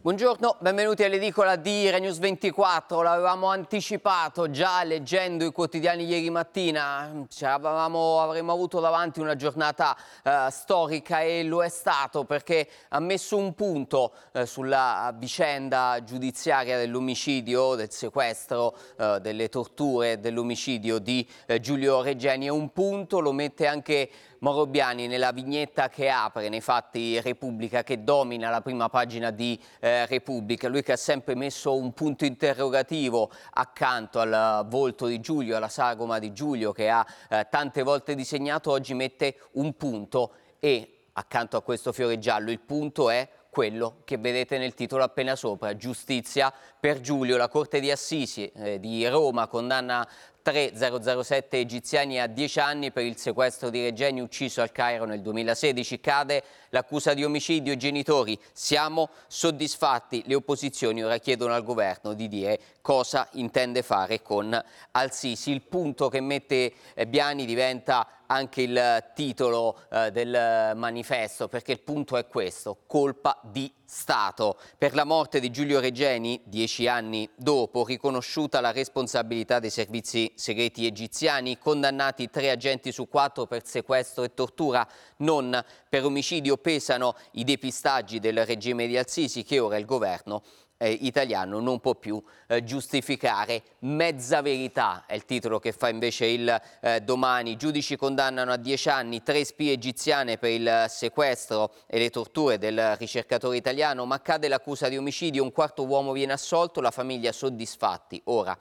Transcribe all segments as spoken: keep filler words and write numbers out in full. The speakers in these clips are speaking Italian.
Buongiorno, benvenuti all'edicola di Renews ventiquattro. L'avevamo anticipato già leggendo i quotidiani ieri mattina. Ci avevamo, avremmo avuto davanti una giornata eh, storica e lo è stato perché ha messo un punto eh, sulla vicenda giudiziaria dell'omicidio, del sequestro, eh, delle torture, dell'omicidio di eh, Giulio Regeni. E un punto lo mette anche Mauro Biani nella vignetta che apre nei fatti Repubblica, che domina la prima pagina di eh, Repubblica. Lui che ha sempre messo un punto interrogativo accanto al volto di Giulio, alla sagoma di Giulio che ha eh, tante volte disegnato, oggi mette un punto e accanto a questo fiore giallo il punto è quello che vedete nel titolo appena sopra: giustizia per Giulio. La Corte di Assisi eh, di Roma condanna tre zero sette egiziani a dieci anni per il sequestro di Regeni ucciso al Cairo nel duemilasedici. Cade l'accusa di omicidio. I genitori siamo soddisfatti. Le opposizioni ora chiedono al governo di dire cosa intende fare con Al-Sisi. Il punto che mette eh, Biani diventa anche il titolo eh, del manifesto, perché il punto è questo: colpa di Stato. Per la morte di Giulio Regeni, dieci anni dopo, riconosciuta la responsabilità dei servizi segreti egiziani, condannati tre agenti su quattro per sequestro e tortura, non per omicidio. Pesano i depistaggi del regime di Al-Sisi che ora il governo Eh, italiano non può più eh, giustificare. Mezza verità è il titolo che fa invece il eh, Domani. Giudici condannano a dieci anni tre spie egiziane per il sequestro e le torture del ricercatore italiano, ma cade l'accusa di omicidio, un quarto uomo viene assolto, la famiglia soddisfatti. Ora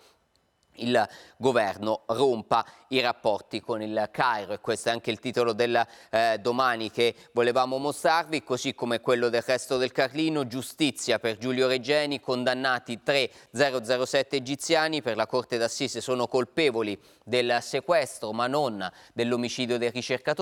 il governo rompa i rapporti con il Cairo, e questo è anche il titolo del eh, Domani che volevamo mostrarvi, così come quello del Resto del Carlino. Giustizia per Giulio Regeni, condannati tre zero sette egiziani per la Corte d'Assise, sono colpevoli del sequestro ma non dell'omicidio del ricercatore.